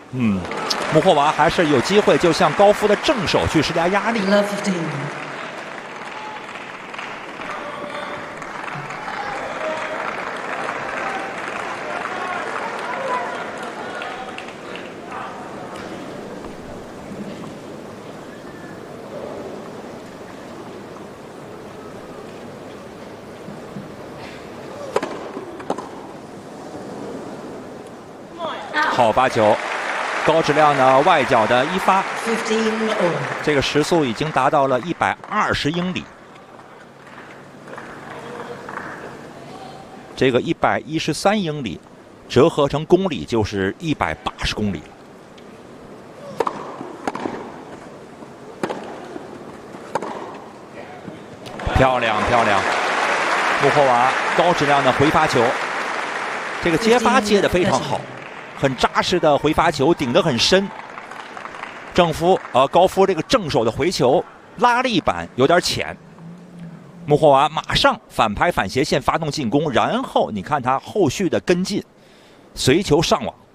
穆霍娃还是有机会就向高夫的正手去施加压力。好发球，高质量的外角的一发，这个时速已经达到了120英里。这个113英里，折合成公里就是180公里。漂亮漂亮，穆霍娃高质量的回发球，这个接发接得非常好。很扎实的回发球，顶得很深。高夫这个正手的回球拉力板有点浅，穆霍娃马上反拍反斜线发动进攻，然后你看他后续的跟进，随球上网。